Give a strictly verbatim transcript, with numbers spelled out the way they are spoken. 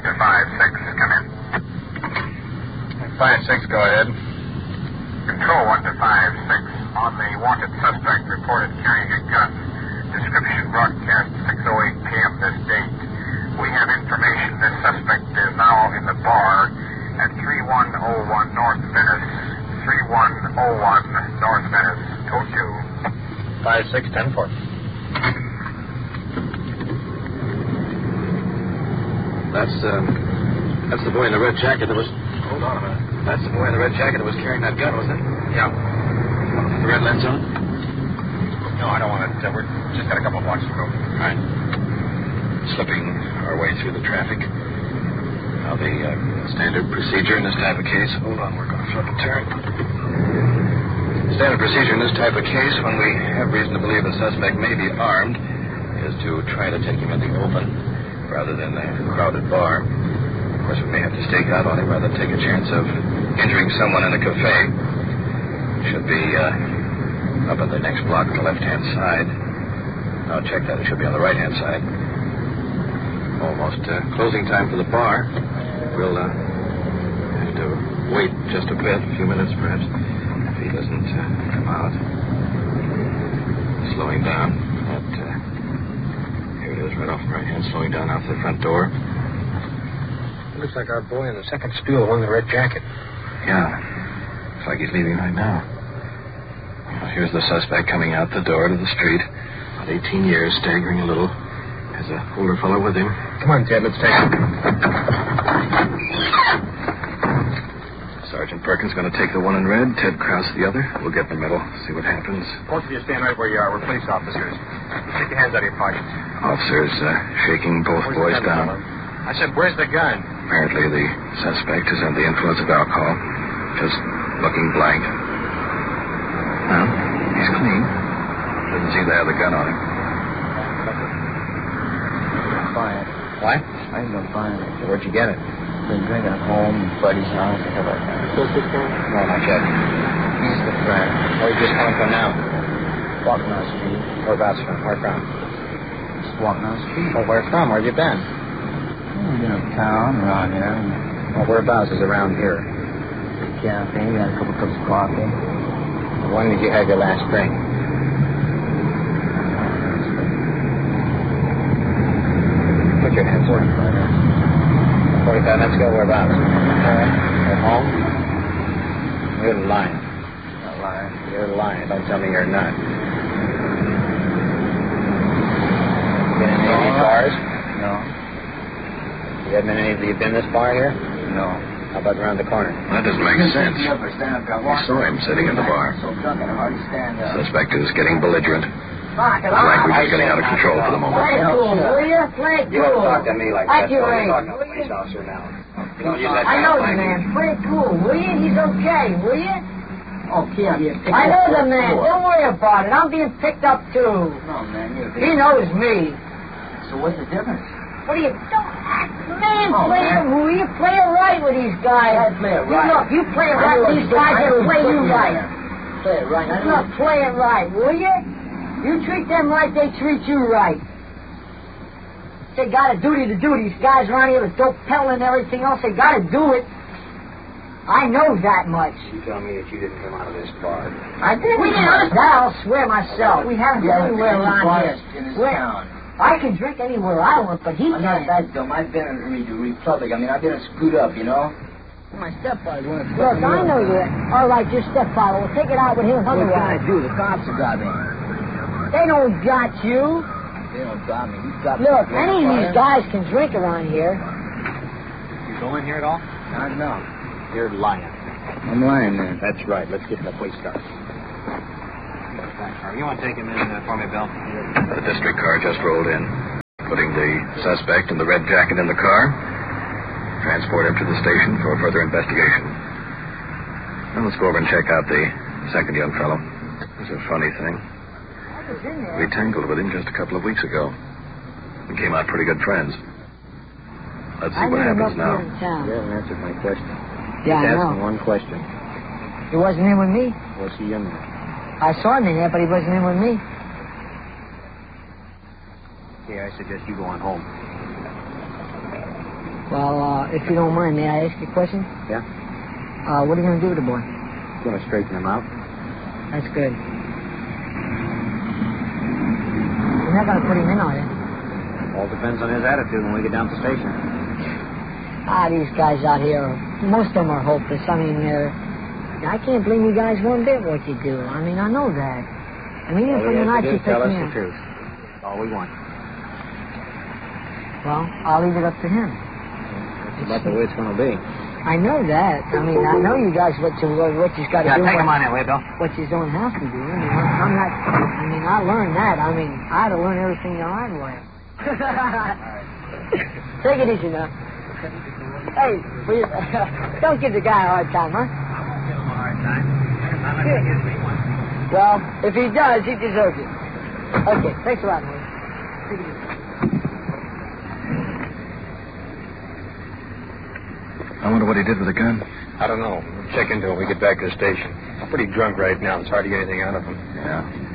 to five six. Come in. five six, go ahead. Control one to five six. On the wanted suspect reported carrying a gun. Description broadcast six oh eight p.m. this date. We have information this suspect is now in the bar at thirty-one oh one North Venice. thirty-one oh one North Venice. Code two. five six, ten four. That's, um, that's the boy in the red jacket that was... Hold on a minute. That's the boy in the red jacket that was carrying that gun, wasn't it? Yeah. The red lens on? No, I don't want to. Uh, we're just got a couple of blocks to go. All right. Slipping our way through the traffic. Now, the uh, standard procedure in this type of case... Hold on, we're going to flip a turn. Standard procedure in this type of case, when we have reason to believe the suspect may be armed, is to try to take him in the open rather than a crowded bar. Of course, we may have to stake out on him rather than take a chance of injuring someone in a cafe. Should be uh, up at the next block on the left-hand side. Now, check that. It should be on the right-hand side. Almost uh, closing time for the bar. We'll uh, have to wait just a bit, a few minutes perhaps, if he doesn't uh, come out. Slowing down. But, uh, here it is, right off the right hand, slowing down out the front door. It looks like our boy in the second stool wearing the red jacket. Yeah. Looks like he's leaving right now. Well, here's the suspect coming out the door to the street. About eighteen years, staggering a little. Has an older fellow with him. Come on, Ted, let's take him. Sergeant Perkins going to take the one in red, Ted Krause the other. We'll get in the middle, see what happens. Both of you stand right where you are. We're police officers. Take your hands out of your pockets. Officers uh, shaking both Where's boys the gun, down. fella? I said, where's the gun? Apparently the suspect is under the influence of alcohol. Just looking blank. Well, he's clean. Doesn't seem to have the gun on him. Fine. What? I ain't gonna find it. Where'd you get it? Been drinking at home, buddy's house, and stuff like that. No, not yet. He's the friend. Where are you just coming from now? Walking on the street. Whereabouts from? Where from? Just walking on the street. Well, where from? Where you been? We've been uptown, around here. Well, whereabouts is around here? Cafe, we had a couple cups of coffee. When did you have your last drink? Put your hands up. forty-five minutes ago, whereabouts? At home? You're lying. Not lying. You're lying. Don't tell me you're not. Been in any of these bars? No. You haven't been in any of you been this bar here? No. How about around the corner? That doesn't make sense. Stand up or stand up. We saw him sitting in the bar. So drunk I can hardly stand up. Suspect is getting belligerent. Fuck it His language is getting out of control for the moment. Play it cool, will you? Play it You don't cool. talk to me like Like that. your You're age. talking to a police officer now. You don't use that I kind know of the language. man. Play it cool, will you? He's okay, will you? Okay, I'm being picked I up. know the for man. four. Don't worry about it. I'm being picked up, too. No, man, you're He big. knows me. So what's the difference? What do you... Don't act... Man, Oh, play man. it, will you? Play it right with these guys. I play it right. You look, you play it I right know with it's these good. guys I know and it's play good you in right. there. Play it right. I know Look, it's- play it right, will you? You treat them right, they treat you right. They got a duty to do. These guys around here with dope peddling and everything else, they got to do it. I know that much. You tell me that you didn't come out of this bar. I did. We didn't. That I'll swear myself. We haven't Yeah, been anywhere there's around bars here. in this Where- town. I can drink anywhere I want, but he I'm not can't. that dumb. I've been in the Republic. I mean, I've been screwed up, you know? My stepfather went to Look, I know you. All right, your stepfather. We'll take it out with him. What can I Otherwise, do? The cops have got me. they don't got you. They don't got me. You got Look, me. any of these guys can drink around here. You going here at all? I know. You're lying. I'm lying, man. That's right. Let's get in the police car. You want to take him in uh, for me, Bill? The district car just rolled in, putting the suspect in the red jacket in the car. Transport him to the station for further investigation. Now let's go over and check out the second young fellow. It's a funny thing. I was in there. We tangled with him just a couple of weeks ago. We came out pretty good friends. Let's see I what knew him up happens now. here in town. You haven't answered my question. Yeah, I Just asking know. one question. He wasn't in with me. Was he in there? I saw him in there, but he wasn't in with me. Yeah, I suggest you go on home. Well, uh, if you don't mind, may I ask you a question? Yeah? Uh, what are you going to do with the boy? Gonna straighten him out. That's good. You're not going to put him in, are you? All depends on his attitude when we get down to the station. Ah, these guys out here, most of them are hopeless. I mean, uh, I can't blame you guys one bit what you do. I mean, I know that. I mean, even All from we the have night to do you is tell picked us me the up. truth. That's all we want. Well, I'll leave it up to him. That's about the way it's going to be. I know that. I mean, I know you guys what you what you've got to Yeah, do. take what, him on that way, Bill. What you don't have to do. I mean, I'm I'm not. I mean, I learned that. I mean, I had to learn everything the hard way. Take it easy now. Hey, please, don't give the guy a hard time, huh? Give him a hard time. Not like he gives me one. Well, if he does, he deserves it. Okay, thanks a lot, man. Take it easy. I wonder what he did with the gun. I don't know. We'll check into it when we get back to the station. I'm pretty drunk right now. It's hard to get anything out of him. Yeah.